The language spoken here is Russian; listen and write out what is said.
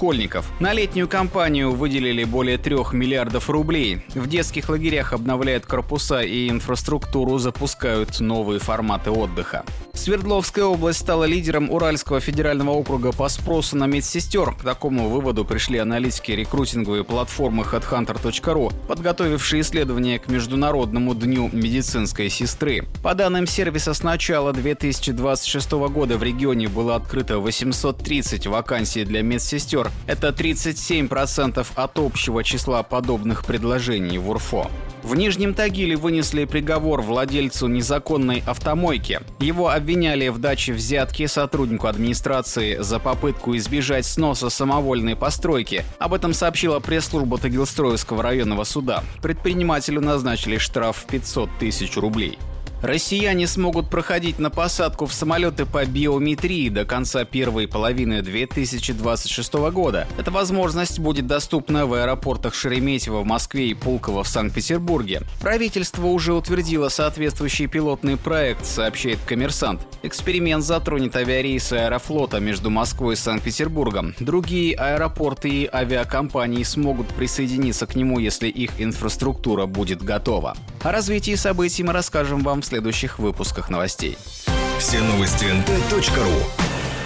школьников. На летнюю кампанию выделили более 3 миллиардов рублей. В детских лагерях обновляют корпуса и инфраструктуру, запускают новые форматы отдыха. Свердловская область стала лидером Уральского федерального округа по спросу на медсестер. К такому выводу пришли аналитики рекрутинговой платформы headhunter.ru, подготовившие исследование к Международному дню медицинской сестры. По данным сервиса, с начала 2026 года в регионе было открыто 830 вакансий для медсестер. Это 37% от общего числа подобных предложений в УРФО. В Нижнем Тагиле вынесли приговор владельцу незаконной автомойки. Его обвиняли в даче взятки сотруднику администрации за попытку избежать сноса самовольной постройки. Об этом сообщила пресс-служба Тагилстроевского районного суда. Предпринимателю назначили штраф в 500 тысяч рублей. Россияне смогут проходить на посадку в самолеты по биометрии до конца первой половины 2026 года. Эта возможность будет доступна в аэропортах Шереметьево в Москве и Пулково в Санкт-Петербурге. Правительство уже утвердило соответствующий пилотный проект, сообщает «Коммерсант». Эксперимент затронет авиарейсы Аэрофлота между Москвой и Санкт-Петербургом. Другие аэропорты и авиакомпании смогут присоединиться к нему, если их инфраструктура будет готова. О развитии событий мы расскажем вам в следующих выпусках новостей. Все новости nt.ru.